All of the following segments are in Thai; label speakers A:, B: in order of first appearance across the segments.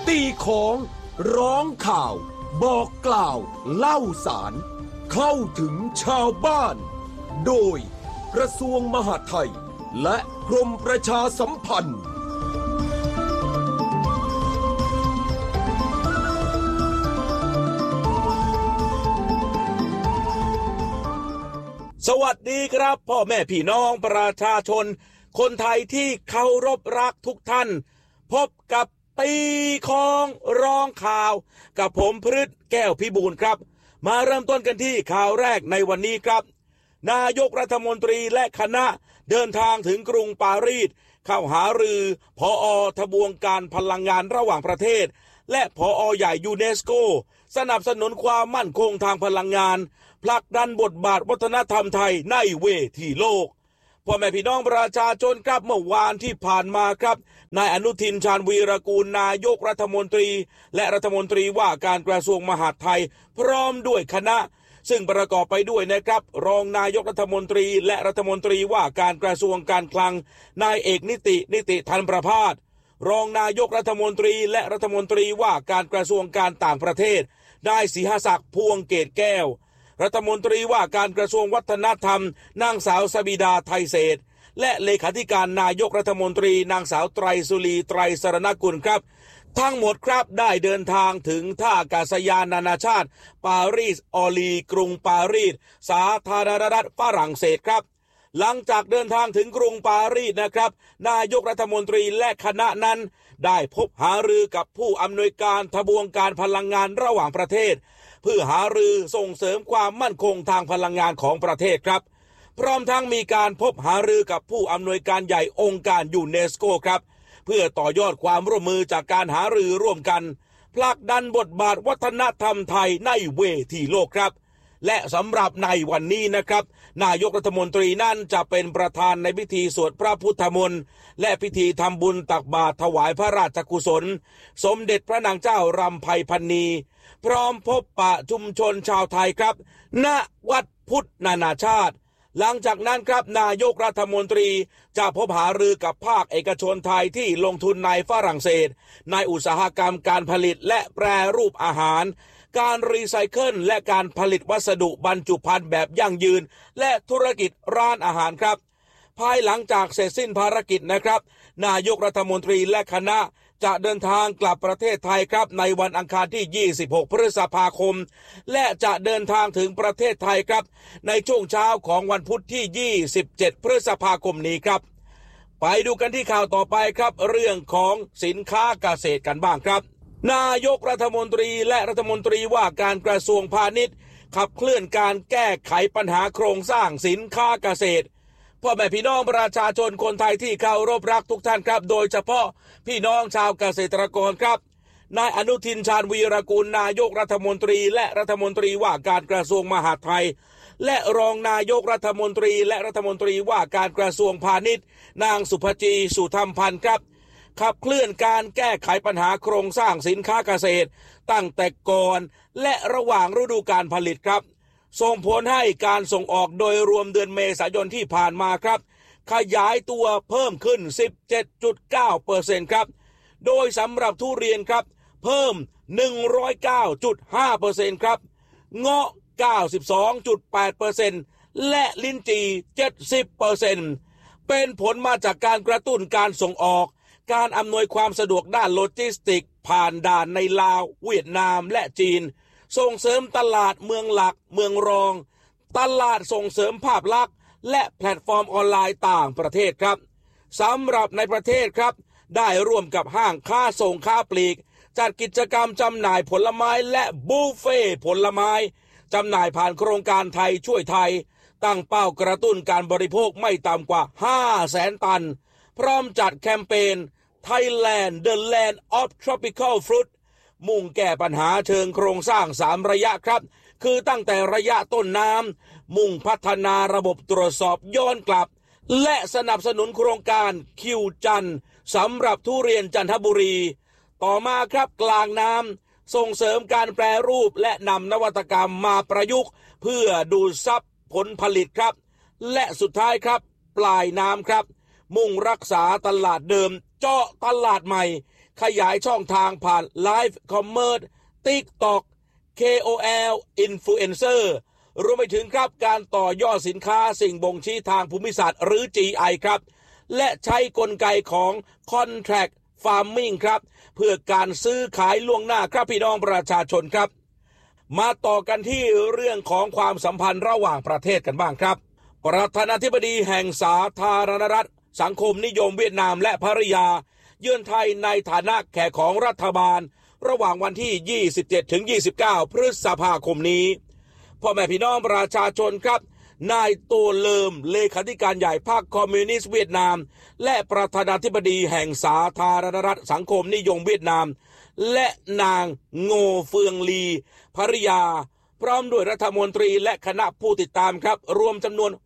A: ตีของร้องข่าวบอกกล่าวเล่าสารเข้าถึงชาวบ้านโดยกระทรวงมหาดไทยและกรมประชาสัมพันธ์
B: สวัสดีครับพ่อแม่พี่น้องประชาชนคนไทยที่เคารพรักทุกท่านพบกับตีของร้องข่าวกับผมพฤทธิ์แก้วพิบูลครับมาเริ่มต้นกันที่ข่าวแรกในวันนี้ครับนายกรัฐมนตรีและคณะเดินทางถึงกรุงปารีสเข้าหารือผอ.ทบวงการพลังงานระหว่างประเทศและผอ.ใหญ่ยูเนสโกสนับสนุนความมั่นคงทางพลังงานผลักดันบทบาทวัฒนธรรมไทยในเวทีโลกพ่อแม่พี่น้องประชาชนครับเมื่อวานที่ผ่านมาครับนายอนุทินชาญวีรกูลนายกรัฐมนตรีและรัฐมนตรีว่าการกระทรวงมหาดไทยพร้อมด้วยคณะซึ่งประกอบไปด้วยนะครับรองนายกรัฐมนตรีและรัฐมนตรีว่าการกระทรวงการคลังนายเอกนิติธันประภาสรองนายกรัฐมนตรีและรัฐมนตรีว่าการกระทรวงการต่างประเทศนายศิหศักดิ์พวงเกตแก้วรัฐมนตรีว่าการกระทรวงวัฒนธรรมนางสาวสบิดาไทยเศรษฐ์และเลขาธิการนายกรัฐมนตรีนางสาวไตรสุรีไตรสรณกุลครับทั้งหมดครับได้เดินทางถึงท่าอากาศยานนานาชาติปารีสออลีกรุงปารีสสาธารณรัฐฝรั่งเศสครับหลังจากเดินทางถึงกรุงปารีสนะครับนายกรัฐมนตรีและคณะนั้นได้พบหารือกับผู้อำนวยการทบวงการพลังงานระหว่างประเทศเพื่อหารือส่งเสริมความมั่นคงทางพลังงานของประเทศครับพร้อมทั้งมีการพบหารือกับผู้อำนวยการใหญ่องค์การยูเนสโกครับเพื่อต่อยอดความร่วมมือจากการหารือร่วมกันผลักดันบทบาทวัฒนธรรมไทยในเวทีโลกครับและสำหรับในวันนี้นะครับนายกรัฐมนตรีนั่นจะเป็นประธานในพิธีสวดพระพุทธมนต์และพิธีทำบุญตักบาตรถวายพระราชกุศลสมเด็จพระนางเจ้ารำไพพรรณีพร้อมพบปะชุมชนชาวไทยครับณวัดพุทธนานาชาติหลังจากนั้นครับนายกรัฐมนตรีจะพบหารือกับภาคเอกชนไทยที่ลงทุนในฝรั่งเศสในอุตสาหกรรมการผลิตและแปรรูปอาหารการรีไซเคิลและการผลิตวัสดุบรรจุภัณฑ์แบบยั่งยืนและธุรกิจร้านอาหารครับภายหลังจากเสร็จสิ้นภารกิจนะครับนายกรัฐมนตรีและคณะจะเดินทางกลับประเทศไทยครับในวันอังคารที่26พฤษภาคมและจะเดินทางถึงประเทศไทยครับในช่วงเช้าของวันพุธที่27พฤษภาคมนี้ครับไปดูกันที่ข่าวต่อไปครับเรื่องของสินค้าเกษตรกันบ้างครับนายกรัฐมนตรีและรัฐมนตรีว่าการกระทรวงพาณิชย์ขับเคลื่อนการแก้ไขปัญหาโครงสร้างสินค้าเกษตรพ่อแม่พี่น้องประชาชนคนไทยที่เคารพรักทุกท่านครับโดยเฉพาะพี่น้องชาวเกษตรกรครับนายอนุทินชาญวีรกูลนายกรัฐมนตรีและรัฐมนตรีว่าการกระทรวงมหาดไทยและรองนายกรัฐมนตรีและรัฐมนตรีว่าการกระทรวงพาณิชย์นางสุภจีสุธรรมพันธ์ครับขับเคลื่อนการแก้ไขปัญหาโครงสร้างสินค้าเกษตรตั้งแต่ก่อนและระหว่างฤดูการผลิตครับส่งผลให้การส่งออกโดยรวมเดือนเมษายนที่ผ่านมาครับขยายตัวเพิ่มขึ้น 17.9% ครับโดยสำหรับทุเรียนครับเพิ่ม 109.5% ครับเงาะ 92.8% และลิ้นจี่ 70% เป็นผลมาจากการกระตุ้นการส่งออกการอำนวยความสะดวกด้านโลจิสติกผ่านด่านในลาวเวียดนามและจีนส่งเสริมตลาดเมืองหลักเมืองรองตลาดส่งเสริมภาพลักษณ์และแพลตฟอร์มออนไลน์ต่างประเทศครับสำหรับในประเทศครับได้ร่วมกับห้างค้าส่งค้าปลีกจัดกิจกรรมจำหน่ายผลไม้และบุฟเฟ่ผลไม้จำหน่ายผ่านโครงการไทยช่วยไทยตั้งเป้ากระตุ้นการบริโภคไม่ต่ำกว่า 500,000 ตันพร้อมจัดแคมเปญ Thailand the Land of Tropical Fruit มุ่งแก้ปัญหาเชิงโครงสร้าง3ระยะครับคือตั้งแต่ระยะต้นน้ำมุ่งพัฒนาระบบตรวจสอบย้อนกลับและสนับสนุนโครงการคิวจันทร์สำหรับทุเรียนจันทบุรีต่อมาครับกลางน้ำส่งเสริมการแปรรูปและนำนวัตกรรมมาประยุกต์เพื่อดูดซับผลผลิตครับและสุดท้ายครับปลายน้ำครับมุ่งรักษาตลาดเดิมเจาะตลาดใหม่ขยายช่องทางผ่านไลฟ์คอมเมอร์ส TikTok KOL Influencer รวมไปถึงครับการต่อยอดสินค้าสิ่งบ่งชี้ทางภูมิศาสตร์หรือ GI ครับและใช้กลไกของ Contract Farming ครับเพื่อการซื้อขายล่วงหน้าครับพี่น้องประชาชนครับมาต่อกันที่เรื่องของความสัมพันธ์ระหว่างประเทศกันบ้างครับประธานาธิบดีแห่งสาธารณรัฐสังคมนิยมเวียดนามและภริยาเยือนไทยในฐานะแขกของรัฐบาลระหว่างวันที่ 27-29 พฤษภาคมนี้พ่อแม่พี่น้องประชาชนครับนายโตเลิมเลขาธิการใหญ่พรรคคอมมิวนิสต์เวียดนามและประธานาธิบดีแห่งสาธารณรัฐสังคมนิยมเวียดนามและนางโงเฟืองลีภริยาพร้อมด้วยรัฐมนตรีและคณะผู้ติดตามครับรวมจำนวน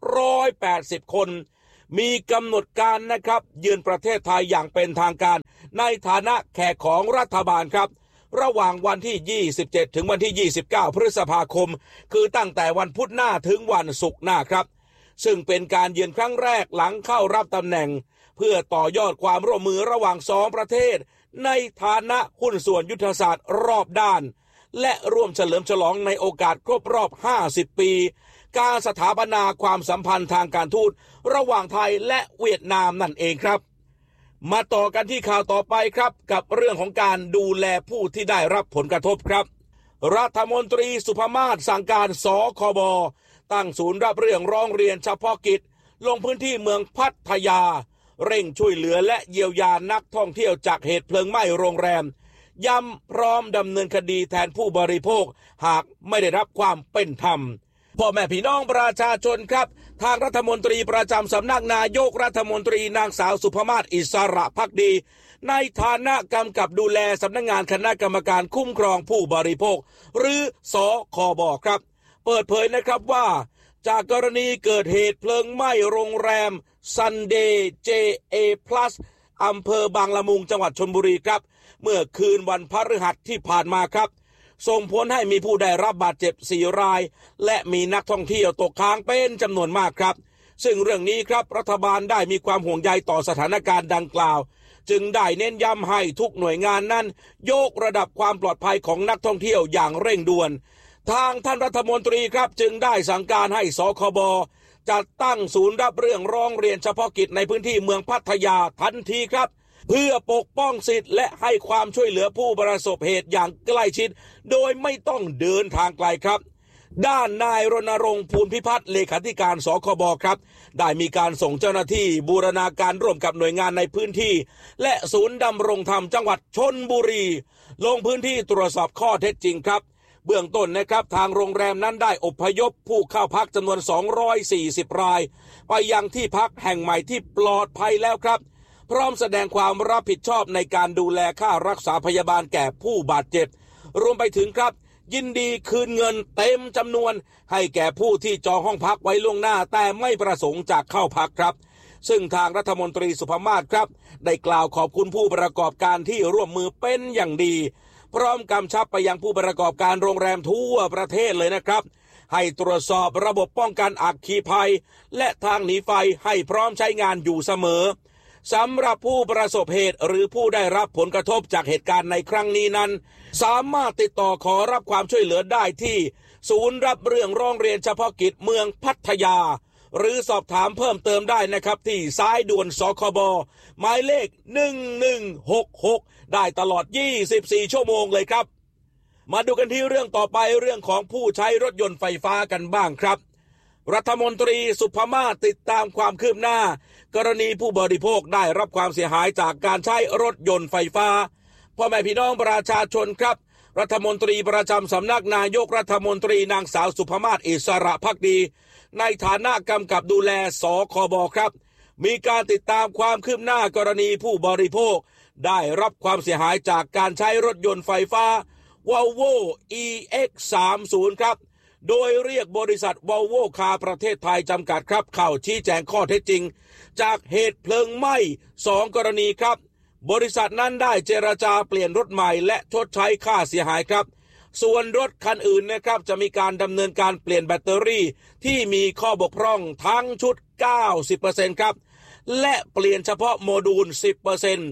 B: 180คนมีกำหนดการนะครับเยือนประเทศไทยอย่างเป็นทางการในฐานะแขกของรัฐบาลครับระหว่างวันที่ 27 ถึงวันที่ 29 พฤษภาคมคือตั้งแต่วันพุธหน้าถึงวันศุกร์หน้าครับซึ่งเป็นการเยือนครั้งแรกหลังเข้ารับตำแหน่งเพื่อต่อยอดความร่วมมือระหว่างสองประเทศในฐานะหุ้นส่วนยุทธศาสตร์รอบด้านและร่วมเฉลิมฉลองในโอกาสครบรอบ 50 ปีการสถาปนาความสัมพันธ์ทางการทูตระหว่างไทยและเวียดนามนั่นเองครับมาต่อกันที่ข่าวต่อไปครับกับเรื่องของการดูแลผู้ที่ได้รับผลกระทบครับรัฐมนตรีสุภมาศสั่งการสคบตั้งศูนย์รับเรื่องร้องเรียนเฉพาะกิจลงพื้นที่เมืองพัทยาเร่งช่วยเหลือและเยียวยานักท่องเที่ยวจากเหตุเพลิงไหม้โรงแรมย้ำพร้อมดำเนินคดีแทนผู้บริโภคหากไม่ได้รับความเป็นธรรมพ่อแม่พี่น้องประชาชนครับทางรัฐมนตรีประจำสำนักนายกรัฐมนตรีนางสาวสุภมาศอิสระภักดีในฐานะกำกับดูแลสำนักงานคณะกรรมการคุ้มครองผู้บริโภคหรือสคบครับเปิดเผยนะครับว่าจากกรณีเกิดเหตุเพลิงไหม้โรงแรม Sunday JA Plus อำเภอบางละมุงจังหวัดชลบุรีครับเมื่อคืนวันพฤหัสที่ผ่านมาครับส่งผลให้มีผู้ได้รับบาดเจ็บ4รายและมีนักท่องเที่ยวตกค้างเป็นจำนวนมากครับซึ่งเรื่องนี้ครับรัฐบาลได้มีความห่วงใยต่อสถานการณ์ดังกล่าวจึงได้เน้นย้ำให้ทุกหน่วยงานนั้นยกระดับความปลอดภัยของนักท่องเที่ยวอย่างเร่งด่วนทางท่านรัฐมนตรีครับจึงได้สั่งการให้สคบจัดตั้งศูนย์รับเรื่องร้องเรียนเฉพาะกิจในพื้นที่เมืองพัทยาทันทีครับเพื่อปกป้องสิทธิ์และให้ความช่วยเหลือผู้ประสบเหตุอย่างใกล้ชิดโดยไม่ต้องเดินทางไกลครับด้านนายรณรงค์ภูลพิพัฒน์เลขาธิการสคบครับได้มีการส่งเจ้าหน้าที่บูรณาการร่วมกับหน่วยงานในพื้นที่และศูนย์ดำรงธรรมจังหวัดชลบุรีลงพื้นที่ตรวจสอบข้อเท็จจริงครับเบื้องต้นนะครับทางโรงแรมนั้นได้อพยพผู้เข้าพักจำนวน240รายไปยังที่พักแห่งใหม่ที่ปลอดภัยแล้วครับพร้อมแสดงความรับผิดชอบในการดูแลค่ารักษาพยาบาลแก่ผู้บาดเจ็บรวมไปถึงครับยินดีคืนเงินเต็มจำนวนให้แก่ผู้ที่จองห้องพักไว้ล่วงหน้าแต่ไม่ประสงค์จากเข้าพักครับซึ่งทางรัฐมนตรีสุภมาศครับได้กล่าวขอบคุณผู้ประกอบการที่ร่วมมือเป็นอย่างดีพร้อมกำชับไปยังผู้ประกอบการโรงแรมทั่วประเทศเลยนะครับให้ตรวจสอบระบบป้องกันอัคคีภัยและทางหนีไฟให้พร้อมใช้งานอยู่เสมอสำหรับผู้ประสบเหตุหรือผู้ได้รับผลกระทบจากเหตุการณ์ในครั้งนี้นั้นสามารถติดต่อขอรับความช่วยเหลือได้ที่ศูนย์รับเรื่องร้องเรียนเฉพาะกิจเมืองพัทยาหรือสอบถามเพิ่มเติมได้นะครับที่สายด่วนสคบหมายเลข1166ได้ตลอด24ชั่วโมงเลยครับมาดูกันที่เรื่องต่อไปเรื่องของผู้ใช้รถยนต์ไฟฟ้ากันบ้างครับรัฐมนตรีสุภมาศติดตามความคืบหน้ากรณีผู้บริโภคได้รับความเสียหายจากการใช้รถยนต์ไฟฟ้าพ่อแม่พี่น้องประชาชนครับรัฐมนตรีประจำสำนักนายกรัฐมนตรีนางสาวสุภมาศอิสระภักดีในฐานะกำกับดูแลสคบครับมีการติดตามความคืบหน้ากรณีผู้บริโภคได้รับความเสียหายจากการใช้รถยนต์ไฟฟ้า Volvo EX30 ครับโดยเรียกบริษัท Volvo Car ประเทศไทยจำกัดครับเข้าชี้แจงข้อเท็จจริงจากเหตุเพลิงไหม้2กรณีครับบริษัทนั้นได้เจรจาเปลี่ยนรถใหม่และชดใช้ค่าเสียหายครับส่วนรถคันอื่นนะครับจะมีการดำเนินการเปลี่ยนแบตเตอรี่ที่มีข้อบกพร่องทั้งชุด 90% ครับและเปลี่ยนเฉพาะโมดูล 10%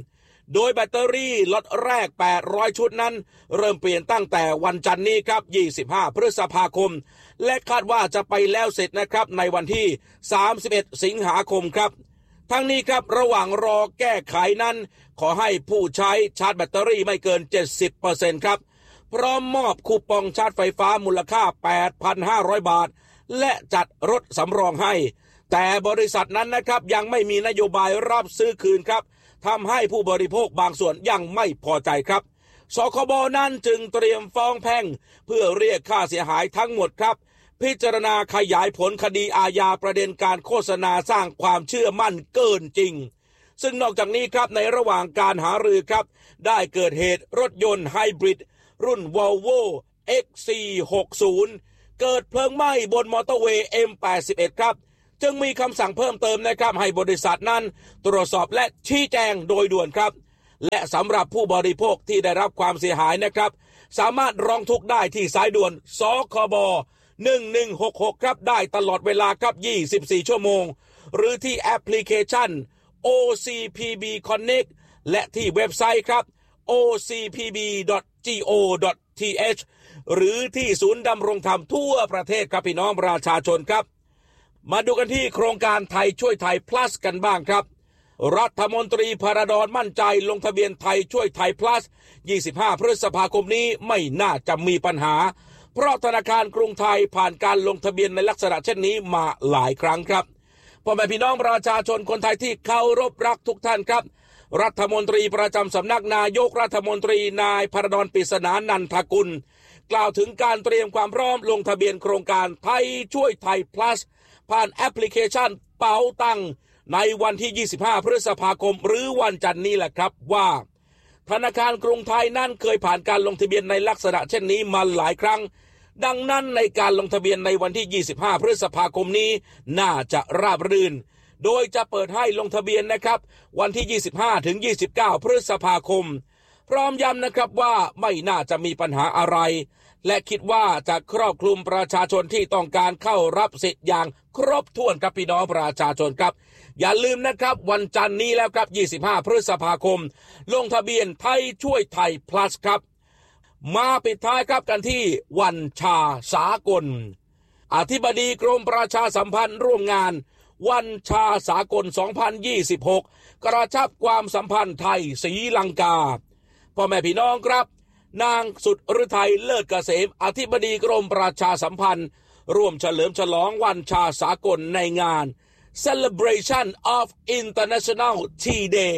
B: โดยแบตเตอรี่ล็อตแรก800ชุดนั้นเริ่มเปลี่ยนตั้งแต่วันจันทร์นี้ครับ25พฤษภาคมและคาดว่าจะไปแล้วเสร็จนะครับในวันที่31สิงหาคมครับทั้งนี้ครับระหว่างรอแก้ไขนั้นขอให้ผู้ใช้ชาร์จแบตเตอรี่ไม่เกิน 70% ครับพร้อมมอบคูปองชาร์จไฟฟ้ามูลค่า 8,500 บาทและจัดรถสำรองให้แต่บริษัทนั้นนะครับยังไม่มีนโยบายรับซื้อคืนครับทำให้ผู้บริโภคบางส่วนยังไม่พอใจครับสคบนั้นจึงเตรียมฟ้องแพ่งเพื่อเรียกค่าเสียหายทั้งหมดครับพิจารณาขยายผลคดีอาญาประเด็นการโฆษณาสร้างความเชื่อมั่นเกินจริงซึ่งนอกจากนี้ครับในระหว่างการหารือครับได้เกิดเหตุรถยนต์ไฮบริดรุ่น Volvo XC60 เกิดเพลิงไหม้บนมอเตอร์เวย์ M81 ครับจึงมีคำสั่งเพิ่มเติมนะครับให้บริษัทนั้นตรวจสอบและชี้แจงโดยด่วนครับและสำหรับผู้บริโภคที่ได้รับความเสียหายนะครับสามารถร้องทุกข์ได้ที่สายด่วนสคบ1166ครับได้ตลอดเวลาครับ24ชั่วโมงหรือที่แอปพลิเคชัน OCPB Connect และที่เว็บไซต์ครับ ocpb.go.th หรือที่ศูนย์ดำรงธรรมทั่วประเทศครับพี่น้องประชาชนครับมาดูกันที่โครงการไทยช่วยไทย plus กันบ้างครับรัฐมนตรีพระดอนมั่นใจลงทะเบียนไทยช่วยไทย plus 25พฤษภาคมนี้ไม่น่าจะมีปัญหาเพราะธนาคารกรุงไทยผ่านการลงทะเบียนในลักษณะเช่นนี้มาหลายครั้งครับพ่อแม่พี่น้องประชาชนคนไทยที่เคารพรักทุกท่านครับรัฐมนตรีประจำสำนักนายกรัฐมนตรีนายพระดอนปริศนานันทกุลกล่าวถึงการเตรียมความพร้อมลงทะเบียนโครงการไทยช่วยไทย plus ผ่านแอปพลิเคชันเป๋าตังในวันที่25พฤษภาคมหรือวันจันทร์นี้แหละครับว่าธนาคารกรุงไทยนั้นเคยผ่านการลงทะเบียนในลักษณะเช่นนี้มาหลายครั้งดังนั้นในการลงทะเบียนในวันที่25พฤษภาคมนี้น่าจะราบรื่นโดยจะเปิดให้ลงทะเบียนนะครับวันที่25ถึง29พฤษภาคมพร้อมย้ำนะครับว่าไม่น่าจะมีปัญหาอะไรและคิดว่าจะครอบคลุมประชาชนที่ต้องการเข้ารับสิทธิ์อย่างครบถ้วนครับพี่น้องประชาชนครับอย่าลืมนะครับวันจันทร์นี้แล้วครับ25พฤษภาคมลงทะเบียนไทยช่วยไทย plus ครับมาปิดท้ายครับกันที่วันชาสากลอธิบดีกรมประชาสัมพันธ์ร่วมงานวันชาสากล2026กระชับความสัมพันธ์ไทยศรีลังกาพ่อแม่พี่น้องครับนางสุดฤทัยเลิศเกษมอธิบดีกรมประชาสัมพันธ์ร่วมเฉลิมฉลองวันชาสากลในงาน Celebration of International Tea Day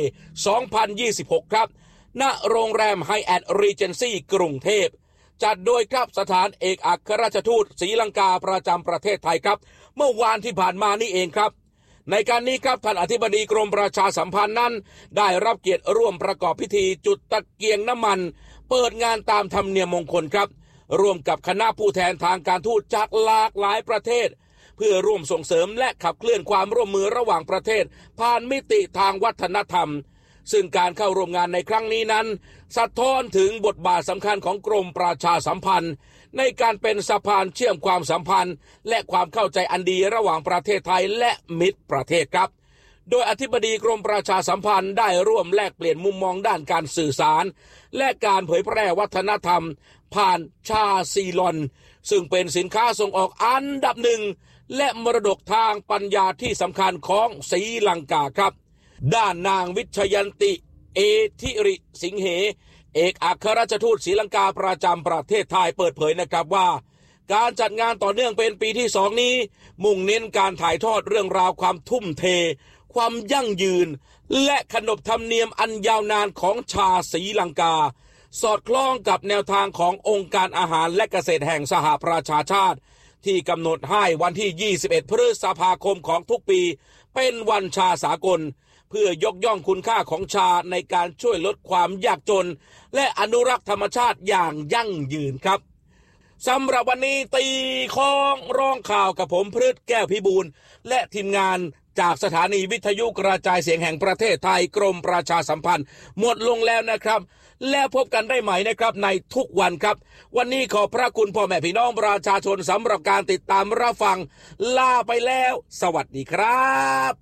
B: 2026ครับณโรงแรม Hyatt Regency กรุงเทพจัดโดยครับสถานเอกอัครราชทูตศรีลังกาประจำประเทศไทยครับเมื่อวานที่ผ่านมานี่เองครับในการนี้ครับท่านอธิบดีกรมประชาสัมพันธ์นั้นได้รับเกียรติร่วมประกอบพิธีจุดตะเกียงน้ำมันเปิดงานตามธรรมเนียมมงคลครับร่วมกับคณะผู้แทนทางการทูตจากหลากหลายประเทศเพื่อร่วมส่งเสริมและขับเคลื่อนความร่วมมือระหว่างประเทศผ่านมิติทางวัฒนธรรมซึ่งการเข้าร่วมงานในครั้งนี้นั้นสะท้อนถึงบทบาทสำคัญของกรมประชาสัมพันธ์ในการเป็นสะพานเชื่อมความสัมพันธ์และความเข้าใจอันดีระหว่างประเทศไทยและมิตรประเทศครับโดยอธิบดีกรมประชาสัมพันธ์ได้ร่วมแลกเปลี่ยนมุมมองด้านการสื่อสารและการเผยแพร่วัฒนธรรมผ่านชาซีลอนซึ่งเป็นสินค้าส่งออกอันดับหนึ่งและมรดกทางปัญญาที่สำคัญของศรีลังกาครับด้านนางวิชยันติเอธิริสิงเหเอกอัครราชทูตศรีลังกาประจำประเทศไทยเปิดเผยนะครับว่าการจัดงานต่อเนื่องเป็นปีที่2นี้มุ่งเน้นการถ่ายทอดเรื่องราวความทุ่มเทความยั่งยืนและขนบธรรมเนียมอันยาวนานของชาศรีลังกาสอดคล้องกับแนวทางขององค์การอาหารและเกษตรแห่งสหประชาชาติที่กำหนดให้วันที่21พฤษภาคมของทุกปีเป็นวันชาสากลเพื่อยกย่องคุณค่าของชาในการช่วยลดความยากจนและอนุรักษ์ธรรมชาติอย่างยั่งยืนครับสำหรับวันนี้ตีข้องร้องข่าวกับผมพฤทธิ์แก้วพิบูลและทีมงานจากสถานีวิทยุกระจายเสียงแห่งประเทศไทยกรมประชาสัมพันธ์หมดลงแล้วนะครับแล้วพบกันได้ใหม่นะครับในทุกวันครับวันนี้ขอบพระคุณพ่อแม่พี่น้องประชาชนสำหรับการติดตามรับฟังลาไปแล้วสวัสดีครับ